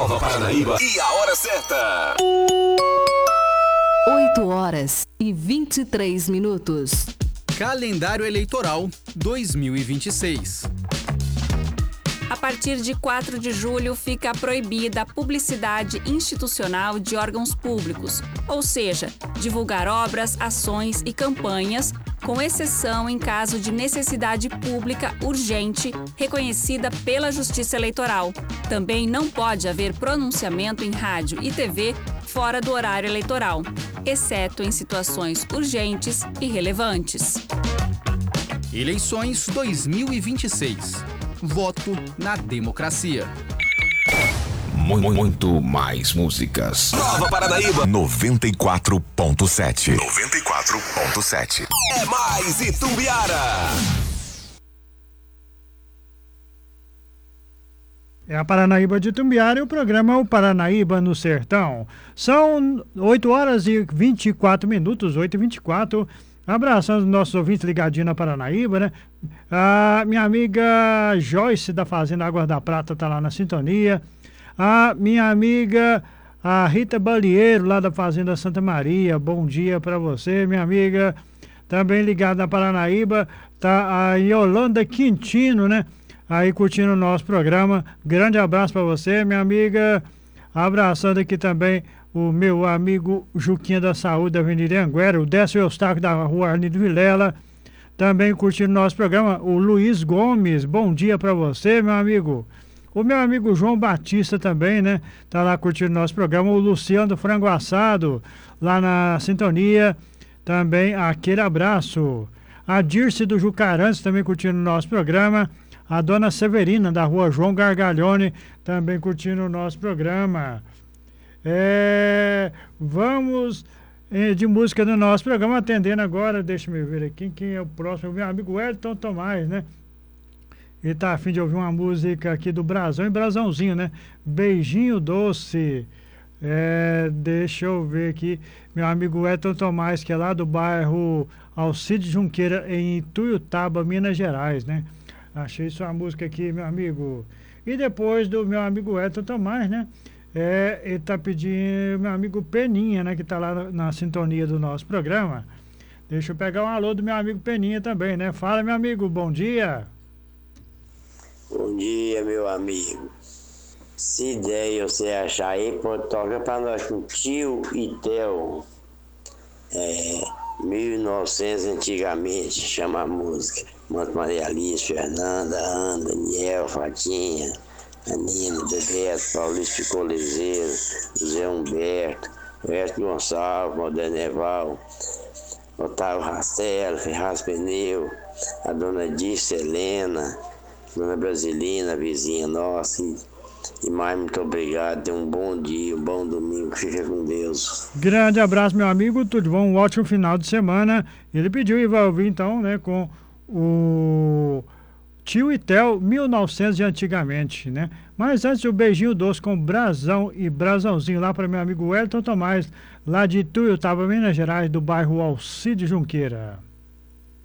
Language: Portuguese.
Nova Paranaíba e a hora certa. 8h23. Calendário Eleitoral 2026. A partir de 4 de julho, fica proibida a publicidade institucional de órgãos públicos, ou seja, divulgar obras, ações e campanhas, com exceção em caso de necessidade pública urgente, reconhecida pela Justiça Eleitoral. Também não pode haver pronunciamento em rádio e TV fora do horário eleitoral, exceto em situações urgentes e relevantes. Eleições 2026. Voto na democracia. Muito mais músicas. Nova Paranaíba 94.7. 94.7. É mais Itumbiara. É a Paranaíba de Itumbiara e o programa é o Paranaíba no Sertão. São 8h24, 8h24. Abraçando os nossos ouvintes ligadinhos na Paranaíba, né? A minha amiga Joyce da Fazenda Águas da Prata tá lá na sintonia. A minha amiga a Rita Balieiro lá da Fazenda Santa Maria. Bom dia para você, minha amiga. Também ligada na Paranaíba tá a Yolanda Quintino, né? Aí curtindo o nosso programa. Grande abraço para você, minha amiga. Abraçando aqui também o meu amigo Juquinha da Saúde da Avenida Anguera, o Décio Eustáquio da Rua Arlindo Vilela, também curtindo nosso programa, o Luiz Gomes, bom dia para você, meu amigo. O meu amigo João Batista também, né, tá lá curtindo nosso programa, o Luciano do Frango Assado, lá na sintonia, também aquele abraço. A Dirce do Jucarantes também curtindo nosso programa, a dona Severina da Rua João Gargalhone também curtindo o nosso programa. Vamos de música do nosso programa, atendendo agora, deixa eu ver aqui, quem é o próximo, meu amigo Wellington Tomás, né? Ele tá a fim de ouvir uma música aqui do Brasão e Brasãozinho, né? Beijinho Doce. Deixa eu ver aqui, meu amigo Wellington Tomás, que é lá do bairro Alcide Junqueira, em Ituiutaba, Minas Gerais, né? Achei sua música aqui, meu amigo. E depois do meu amigo Wellington Tomás, né? Ele tá pedindo meu amigo Peninha, né? Que tá lá na sintonia do nosso programa. Deixa eu pegar um alô do meu amigo Peninha também, né? Fala, meu amigo, bom dia. Bom dia, meu amigo. Se der você achar aí, pô, toca pra nós com Tio e Theo. 1900 antigamente, chama a música. Monte Maria Alice, Fernanda, Ana, Daniel, Fatinha, Anina, Bebeto, Paulista Picolezeiro, José Humberto, Oeste Gonçalves, Moderneval, Otávio Rastelo, Ferraz Pneu, a dona Dice Helena, dona Brasilina, vizinha nossa, e mais muito obrigado, tenha um bom dia, um bom domingo, fica com Deus. Grande abraço, meu amigo, tudo bom, um ótimo final de semana. Ele pediu e vai ouvir então, né, com o Tio e Theo, 1900 de antigamente, né? Mas antes o beijinho doce com Brasão e Brasãozinho lá para meu amigo Wellington Tomás, lá de Ituiutaba, Minas Gerais, do bairro Alcide Junqueira.